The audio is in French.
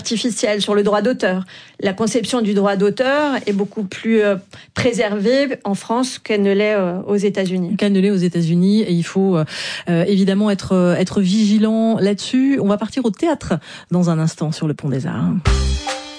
artificielle, sur le droit d'auteur. La conception du droit d'auteur est beaucoup plus préservée en France qu'elle ne l'est aux États-Unis. Et il faut évidemment être vigilant là-dessus. On va partir au théâtre dans un instant sur le Pont des Arts.